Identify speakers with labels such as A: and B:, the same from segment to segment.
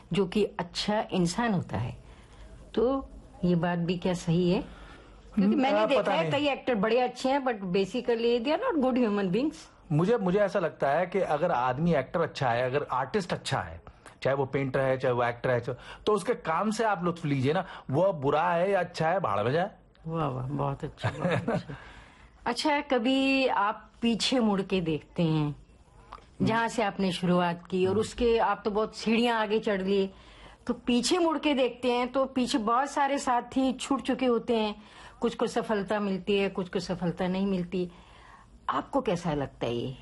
A: जो कि अच्छा इंसान होता है। तो ये बात भी क्या सही है? क्योंकि मैंने देखा है कई एक्टर बड़े अच्छे हैं but basically they are not good human beings.
B: मुझे ऐसा लगता है कि अगर आदमी एक्टर अच्छा है, अगर आर्टिस्ट अच्छा है, चाहे वो पेंटर है चाहे वो एक्टर है, तो उसके काम से आप लुत्फ लीजिए ना। वो बुरा है या अच्छा है, भाड़ में जाए।
A: वाह वाह, बहुत अच्छा, बहुत अच्छा। अच्छा, कभी आप पीछे मुड़ के देखते हैं जहां से आपने शुरुआत की और उसके आप तो बहुत सीढ़ियां आगे चढ़ लिए, तो पीछे मुड़ के देखते हैं तो पीछे बहुत सारे साथी छूट चुके होते हैं, कुछ को सफलता मिलती है, कुछ को सफलता नहीं मिलती। आपको कैसा लगता है ये?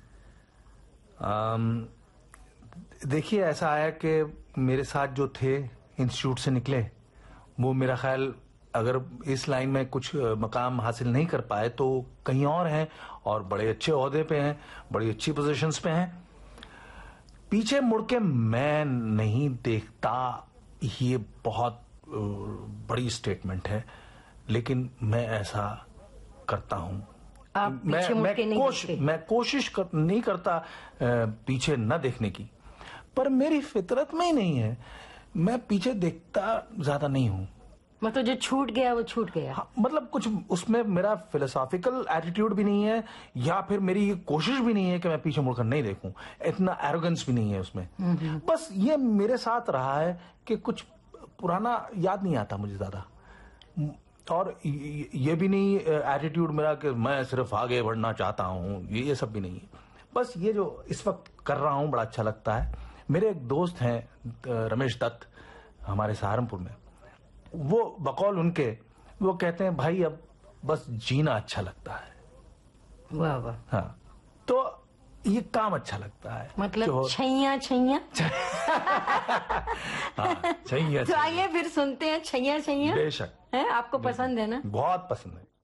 B: देखिए, ऐसा है कि मेरे साथ जो थे इंस्टीट्यूट से निकले, वो मेरा ख्याल अगर इस लाइन में कुछ मकाम हासिल नहीं कर पाए तो कहीं और हैं और बड़े अच्छे ओहदे पे हैं, बड़ी अच्छी पोजीशंस पे हैं। पीछे मुड़ के मैं नहीं देखता, ये बहुत बड़ी स्टेटमेंट है, लेकिन मैं ऐसा करता हूं।
A: आप पीछे मुड़ के नहीं देखते?
B: मैं कोशिश नहीं करता पीछे न देखने की, पर मेरी फितरत में ही नहीं है। मैं पीछे देखता ज्यादा नहीं हूं।
A: मतलब जो छूट गया वो छूट गया।
B: हाँ, मतलब कुछ उसमें मेरा फिलोसॉफिकल एटीट्यूड भी नहीं है, या फिर मेरी ये कोशिश भी नहीं है कि मैं पीछे मुड़कर नहीं देखूं। इतना एरोगेंस भी नहीं है उसमें। बस ये मेरे साथ रहा है कि कुछ पुराना याद नहीं आता मुझे ज्यादा, और ये भी नहीं एटीट्यूड मेरा कि मैं सिर्फ आगे बढ़ना चाहता हूं, ये सब भी नहीं है। बस ये जो इस वक्त कर रहा हूं बड़ा अच्छा लगता है। मेरे एक दोस्त हैं रमेश दत्त, हमारे सहारनपुर में, वो बकौल उनके वो कहते हैं भाई अब बस जीना अच्छा लगता है।
A: वाह वाह।
B: हाँ, तो ये काम अच्छा लगता है।
A: मतलब छैया छैया।
B: हाँ, छैया।
A: तो आइए फिर सुनते हैं छैया छैया।
B: बेशक।
A: है आपको पसंद है ना?
B: बहुत पसंद है।